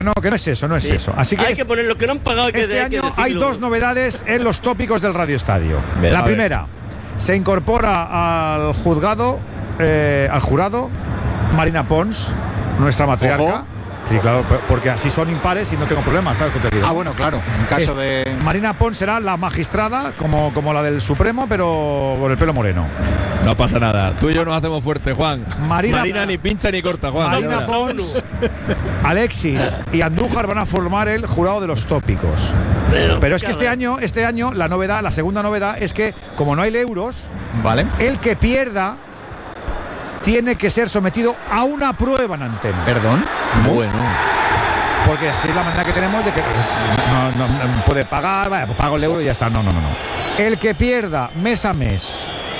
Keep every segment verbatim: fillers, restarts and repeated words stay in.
No, que no es eso, no es Sí. eso. Así que hay este, que poner lo que no han pagado. Hay que, este hay que año decirlo. hay dos novedades en los tópicos del Radio Estadio. Bien, La a ver. primera, se incorpora al juzgado, eh, al jurado, Marina Pons, nuestra matriarca. Ojo. Sí, claro, p- porque así son impares y no tengo problemas, ¿sabes qué te digo? Ah, bueno, claro. En caso Es- de. Marina Pons será la magistrada, como, como la del Supremo, pero con el pelo moreno. No pasa nada. Tú y yo nos hacemos fuerte, Juan. Marina- Marina ni pincha ni corta, Juan. Marina Ya verás. Pons, Alexis y Andújar van a formar el jurado de los tópicos. Pero es que este año, este año la novedad, la segunda novedad es que como no hay euros, Vale. el que pierda tiene que ser sometido a una prueba en antena. Perdón. Bueno. Porque así es la manera que tenemos de que pues, no, no- no puede pagar, vaya, pues pago el euro y ya está. No, no, no, no. El que pierda mes a mes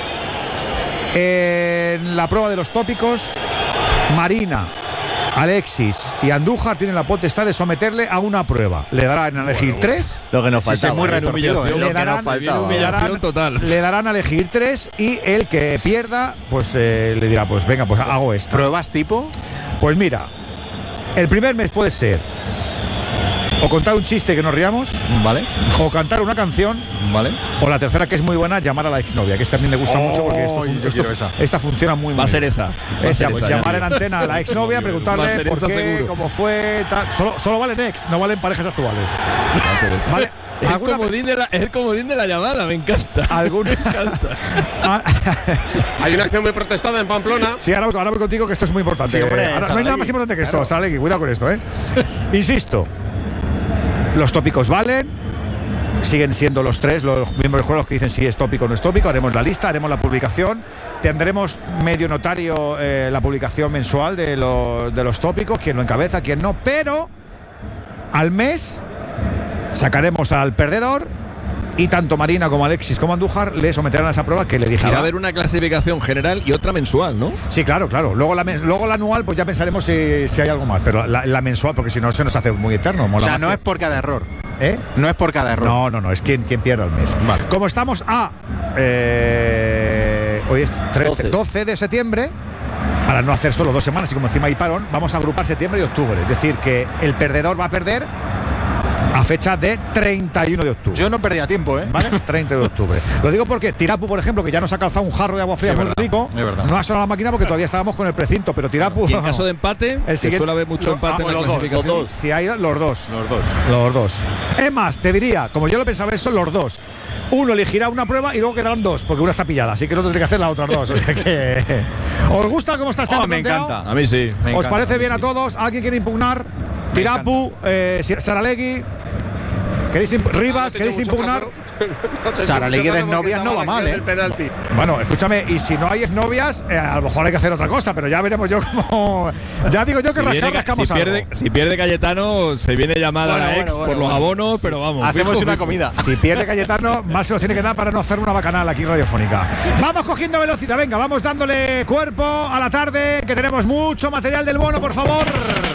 en la prueba de los tópicos, Marina, Alexis y Andújar tienen la potestad de someterle a una prueba. Le darán a elegir tres. Lo que nos Sí, faltaba. sí, muy ¿eh? retorcido, ¿eh? Lo Le que darán- nos faltaba. le Le darán, Humillación total. le darán a elegir tres y el que pierda, pues eh, le dirá, pues venga, pues hago esto. ¿Pruebas tipo? Pues mira, el primer mes puede ser o contar un chiste que nos riamos, Vale. o cantar una canción, Vale. o la tercera, que es muy buena, llamar a la exnovia, que esta también le gusta Oh, mucho porque esto, yo esto- quiero esa. esta funciona muy, muy Va a ser bien. esa. Va a Es ser llam- esa, llamar ya. en antena a la exnovia, Va a preguntarle ser por esa qué, seguro. cómo fue, tal. Solo, solo valen ex, no valen parejas actuales. Va a ser esa. ¿Vale? Es el, ¿Alguna- comodín de la, es el comodín de la llamada, me encanta. ¿Alguna? Me encanta. Ah, Hay una acción muy protestada en Pamplona. sí, ahora, ahora voy contigo, que esto es muy importante. Sí, hombre, Ahora, no hay Saralegui. nada más importante que esto, Claro. Saralegui, cuidado con esto, ¿eh? Insisto, los tópicos valen, siguen siendo los tres, los miembros del jurado los que dicen si es tópico o no es tópico. Haremos la lista, haremos la publicación, tendremos medio notario eh, la publicación mensual de, lo- de los tópicos, quién lo encabeza, quién no, pero al mes sacaremos al perdedor y tanto Marina como Alexis como Andújar le someterán a esa prueba que le O sea, va dirigirá. a haber una clasificación general y otra mensual, ¿no? Sí, claro, claro. Luego la, men- luego la anual, pues ya pensaremos si, si hay algo más. Pero la, la mensual, porque si no se nos hace muy eterno. O mola sea, más no que- es por cada error. ¿Eh? No es por cada error. No, no, no, es quien, quien pierda el mes. Como estamos a. eh, hoy es trece, doce de septiembre. Para no hacer solo dos semanas y como encima hay parón, vamos a agrupar septiembre y octubre. Es decir, que el perdedor va a perder a fecha de treinta y uno de octubre. Yo no perdía tiempo, ¿eh? ¿Vale? treinta de octubre. Lo digo porque Tirapu, por ejemplo, que ya nos ha calzado un jarro de agua fría Sí, es muy verdad, rico, es verdad. no ha sonado la máquina porque todavía estábamos con el precinto, pero Tirapu. Y en caso de empate, El que siguiente- suele haber mucho lo- empate ah, en la los dos, clasificación. los dos. Si hay los dos. Los dos. Los dos. Es más, te diría, como yo lo pensaba, son los dos. Uno elegirá una prueba y luego quedarán dos, porque una está pillada, así que el otro tiene que hacer las otras dos. O sea que. ¿Os gusta cómo está este Oh, año me planteado? encanta. A mí sí. Me ¿Os encanta, parece a mí bien a sí. todos? ¿Alguien quiere impugnar? Tirapu, eh, Saralegui. ¿Queréis imp- Rivas, ¿queréis impugnar? Saralegui de novias no va mal, ¿eh? Bueno, escúchame, y si no hay exnovias, eh, a lo mejor hay que hacer otra cosa, pero ya veremos yo cómo. Ya digo yo que Si, viene, rascar, rascamos si, pierde, algo. si pierde Cayetano, se viene llamada Bueno, a la bueno, ex bueno, por los bueno. abonos, pero vamos. Hacemos fijo, una fijo. comida. Si pierde Cayetano, más se los tiene que dar para no hacer una bacanal aquí radiofónica. Vamos cogiendo velocidad, venga, vamos dándole cuerpo a la tarde, que tenemos mucho material del bono, por favor.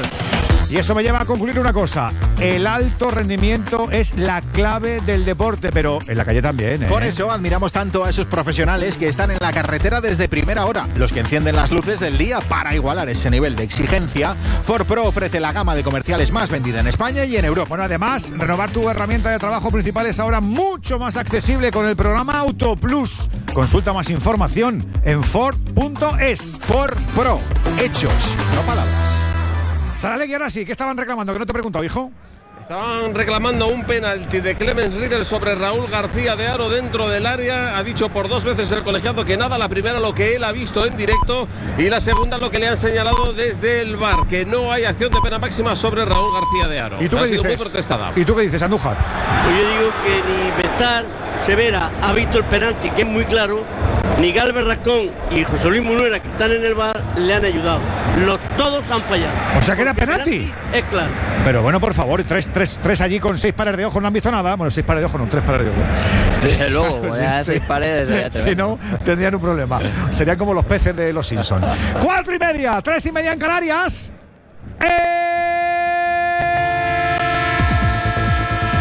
Y eso me lleva a concluir una cosa. El alto rendimiento es la clave del deporte, pero en la calle también, ¿eh? Por eso admiramos tanto a esos profesionales que están en la carretera desde primera hora, los que encienden las luces del día para igualar ese nivel de exigencia. Ford Pro ofrece la gama de comerciales más vendida en España y en Europa. Bueno, además, renovar tu herramienta de trabajo principal es ahora mucho más accesible con el programa Auto Plus. Consulta más información en Ford punto es. Ford Pro, hechos, no palabras. Saralegui, ahora sí, ¿qué estaban reclamando? Que no te he preguntado, hijo. Estaban reclamando un penalti de Clemens Riedel sobre Raúl García de Haro dentro del área. Ha dicho por dos veces el colegiado que nada. La primera lo que él ha visto en directo y la segunda lo que le han señalado desde el V A R, que no hay acción de pena máxima sobre Raúl García de Haro. ¿Y tú ha qué sido dices? muy protestada. ¿Y tú qué dices, Andújar? Pues yo digo que ni Bestar, Severa ha visto el penalti, que es muy claro, ni Galvez Rascón y José Luis Munuera, que están en el V A R, le han ayudado. Los todos han fallado. O sea que era Porque el penalti. Es claro. Pero bueno, por favor, tres, tres, tres allí con seis pares de ojos no han visto nada. Bueno, seis pares de ojos, no, tres pares de ojos. Desde luego, voy a Sí, seis sí. paredes. ya te Si veo. no, tendrían un problema. Serían como los peces de los Simpsons. Cuatro y media, tres y media en Canarias.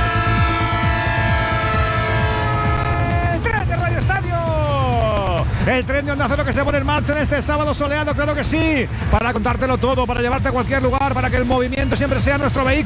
¡Eh! ¡Tren de Radio Estadio! El tren de Onda Cero que se pone en marcha en este sábado soleado, claro que sí, para contártelo todo, para llevarte a cualquier lugar, para que el movimiento siempre sea nuestro vehículo.